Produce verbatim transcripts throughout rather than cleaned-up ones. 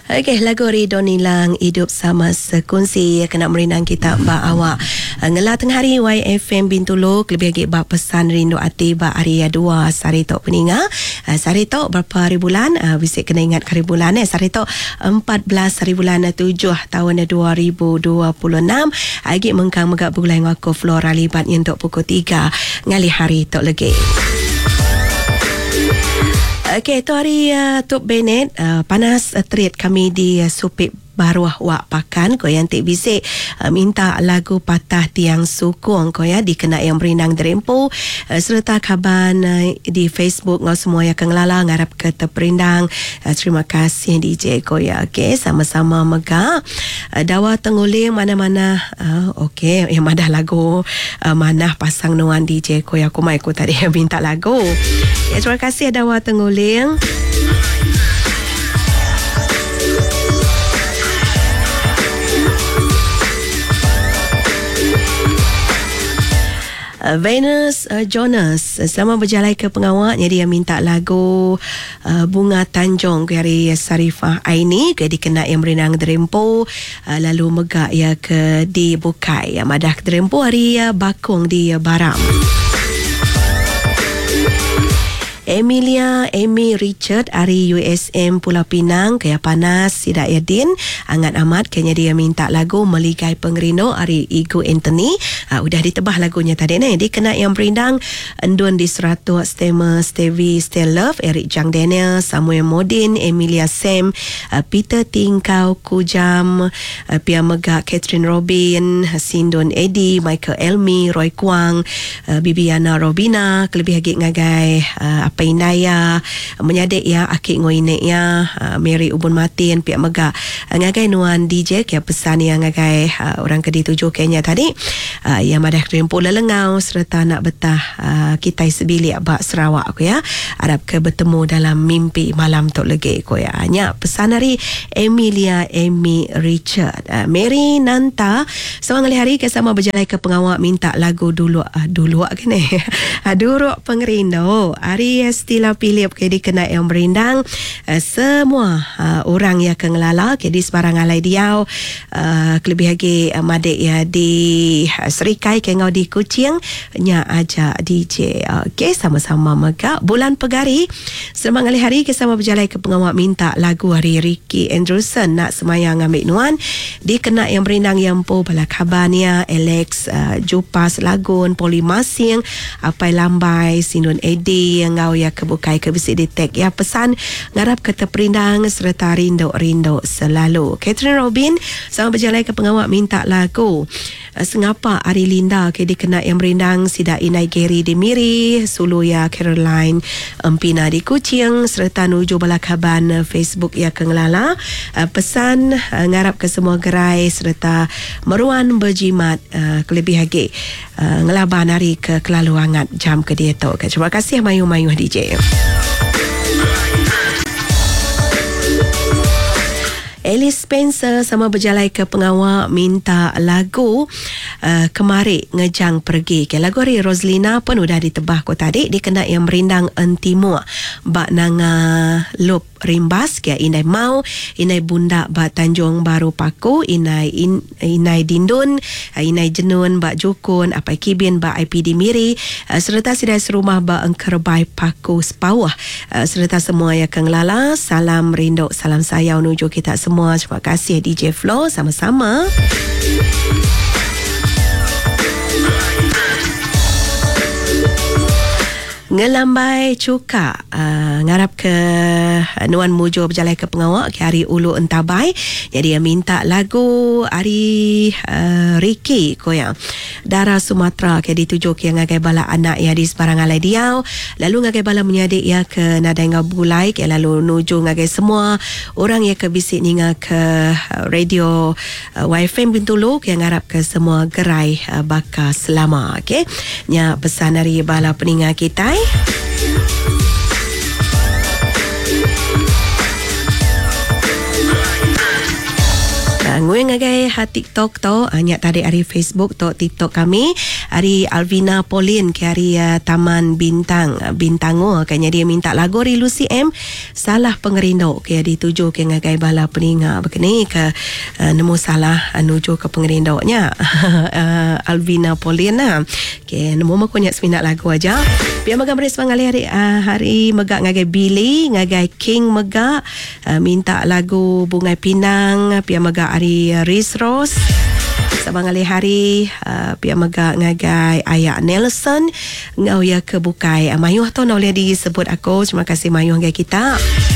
Okey, lagu Ridho Nilang Hidup Sama Sekongsi kena merinang kita ba awak. Ngela tengah hari Y F M Bintulu lebih lagi ba pesan rindu ati ba hari dua sari tok peninga. Sari tok berapa hari bulan? Bisik kena ingat hari bulan eh. Sari tok empat belas hari bulan tujuh tahun dua ribu dua puluh enam. Agi mengkang megak bulan wako Flora libat untuk pukul tiga ngali hari tok lagi. Okey, tu hari uh, Tok Bennett uh, panas uh, treat kami di uh, Supip Baruah Wak Pakan ko yang tik bisik uh, minta lagu Patah Tiang Sukung ko ya dikena yang berinang derempo uh, serta kaban uh, di Facebook ngau semua yang kengelala ngarap ke terperindang. Uh, terima kasih D J ko ya. Okey, sama-sama mega uh, dawa tenguling mana-mana uh, okey yang mana lagu uh, mana pasang nuan D J ko ya ko mai ko tadi minta lagu. Ya, terima kasih dawa tenguling. Uh, Venus uh, Jonas uh, selama berjalan ke pengawaknya dia minta lagu uh, Bunga Tanjung ke hari Sarifah Aini ke dikena yang berenang derempo uh, lalu megak ya ke di Bukai ya madah ke derempo hari ya bakung di uh, Baram. Emilia Amy Richard hari U S M Pulau Pinang kaya panas Sidak Yadin angat amat kayaknya dia minta lagu Meligai Pengerino hari Igu Anthony. Uh, udah ditebah lagunya tadi ni dia kena yang berindang Endun di Seratus Stema Stevie Still Love Eric Jang Daniel Samuel Modin Emilia Sam uh, Peter Tingkau Kujam uh, Pia Megak Catherine Robin Sindon Eddie Michael Elmi Roy Kwang uh, Bibiana Robina kelebih lagi ngagai uh, apa inaya menyadik ya akik ngoinek ya uh, Mary Ubun Martin pihak megak uh, ngagai nuan D J kaya pesan yang ngagai uh, orang ke dituju kayaknya tadi uh, yang madah kerempul lelengau serta nak betah uh, kita sebilik bak Sarawak aku ya harap ke bertemu dalam mimpi malam tok legi aku ya hanya pesan dari Emilia Amy Richard uh, Mary Nanta seorang kali hari ke sama berjalan ke pengawak minta lagu dulu uh, dulu kan eh Duruk Pengerindo hari Stila Philip ke dikena yang berindang uh, semua uh, orang yang kengelala ke di sebarang alai diau uh, kelebih lagi uh, madik ya di uh, Serikai ke ngau di Kuching nya aja D J. Okey, sama-sama mega bulan pegari semang kali hari ke sama berjalan ke pengawak minta lagu hari Ricky Andrewson nak semayang ambil nuan dikena yang berindang yang po bala kabania Alex uh, Jupas Lagun Polimasing Apai Lambai Sinun Edi ngau ya kebukai ke bisik detek ya pesan ngarap ke terperindang serta rindu-rindu selalu. Catherine Robin sama berjalan ke pengawak minta lagu uh, Sengapa Ari Linda ke dikena yang berindang Sida Inai Gary di Miri Sulu ya Caroline Empina di Kuching serta nuju balakaban uh, Facebook ya kengelala uh, pesan uh, ngarap ke semua gerai serta meruan berjimat uh, kelebih lagi uh, ngelaban hari ke kelalu hangat jam ke dia tu. Terima kasih mayu-mayu D J. Alice Spencer sama berjalan ke pengawak minta lagu uh, Kemari Ngejang Pergi. Okay, lagu hari Roslina pun udah ditebah ko tadi dikena yang merindang entimua bak nanga lop rimbas ke inai mau inai bunda bak Tanjung Baru Paku inai in, inai dindun inai jenun bak Jukun apai kibin bak I P D Miri uh, serta sidai serumah bak Engkerbai Paku Sepawah uh, serta semua yang kengelala salam rindu salam sayau nuju kita semua. Terima kasih D J Flo sama-sama. Ngelambai cuka uh, ngarap ke uh, Nuan Mujo berjalan ke pengawak ke hari Ulu Entabai jadi dia minta lagu hari uh, Ricky ko yang Dara Sumatera ke dituju ke ngagai bala anak ya di sebarang alai diau lalu ngagai bala menyadik ya ke nadai ngabulai ke lalu nuju ngagai semua orang ya ke bisik ninga ke uh, radio uh, Y F M Bintulu ke ngarap ke semua gerai uh, baka selama okey nya pesan dari bala peninga kita. uh, ngui ngagai ha TikTok to hanya tadi hari Facebook to TikTok kami hari Alvina Pauline ke hari uh, Taman Bintang uh, Bintango kanya dia minta lagu dari Lucy M salah pengerindo ke dituju ke ngagai bala peninga begini ke uh, nemu salah menuju ke pengerindoknya uh, Alvina Pauline nah ke nemu makunya seminat lagu aja biar maga beres pangali hari uh, hari mega ngagai Billy ngagai King mega uh, minta lagu Bunga Pinang pia maga hari uh, Riz Rose sabang ali hari uh, pia maga ngagai Ayah Nelson ngau ya kebukai uh, mayuh tu nak boleh disebut aku terima kasih mayuh ngagai kita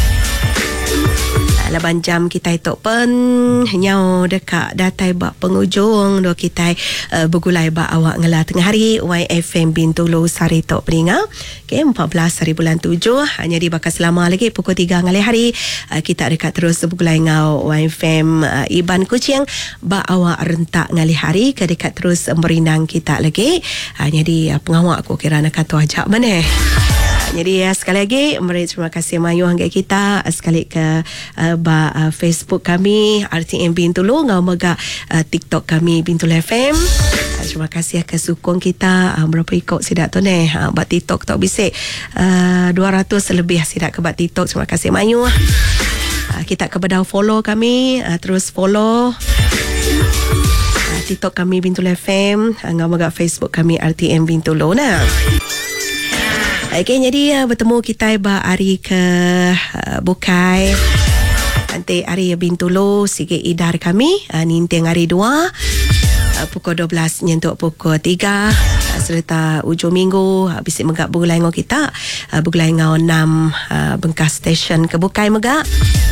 laban jam kita itu pun nyau dekat datai bak pengujung do kita uh, bergulai bak awak ngela tengah hari Y F M Bintulu Sari Tok Peninga okay, empat belas hari bulan tujuh hanya di bakal selama lagi pukul tiga ngali hari uh, kita dekat terus bergulai ngau Y F M uh, Iban Kuching bak awak rentak ngali hari ke dekat terus merindang kita lagi hanya di uh, pengawak aku kira nak kata ajak mana jadi uh, sekali lagi mari terima kasih Mayu hangga kita uh, sekali ke uh, ba uh, Facebook kami R T M Bintulu ngau mega uh, TikTok kami Bintulu F M uh, terima kasih ke sukong kita uh, berapa ikut sidak tu ne uh, ba TikTok tok bisik uh, dua ratus lebih sidak ke ba TikTok terima kasih Mayu uh, kita ke bedau follow kami uh, terus follow uh, TikTok kami Bintulu F M uh, ngau mega Facebook kami R T M Bintulu nah. Okay, jadi uh, bertemu kita ba hari ke uh, Bukai nanti hari Bintulu sikit idar kami uh, ninteng hari dua uh, pukul dua belas nyentuk pukul tiga uh, serta ujung minggu uh, bisik megak bergulai ngau kita uh, bergulai ngau enam uh, Bengkas Station ke Bukai megak.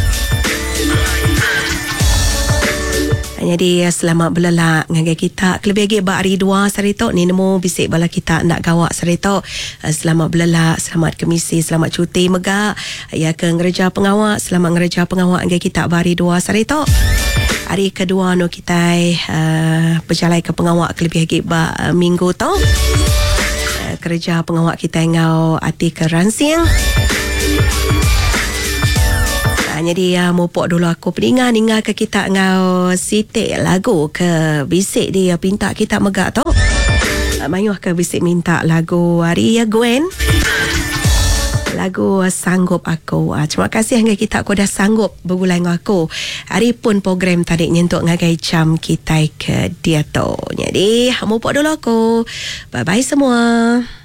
Jadi selamat belelak ngagai kita kelebih lagi bak hari dua saritok ni nemu bisik bala kita nak gawak saritok selamat belelak selamat kemisi selamat cuti megak ya ke ngereja pengawak selamat ngereja pengawak ngagai kita bak hari dua saritok hari kedua no kita uh, berjalan ke pengawak kelebih lagi bak uh, minggu tu uh, kerja pengawak kita ngau ati ke Ransing. Jadi uh, mopok dulu aku peringat ingat ke kita ngau sitik lagu ke bisik dia pinta kita megak tu uh, mayuh ke bisik minta lagu hari ya Gwen lagu uh, Sanggup Aku uh, terima kasih hingga kita aku dah sanggup bergulai dengan aku hari pun program tadi nyentuk ngagai jam kita ke dia tu jadi mopok dulu aku bye bye semua.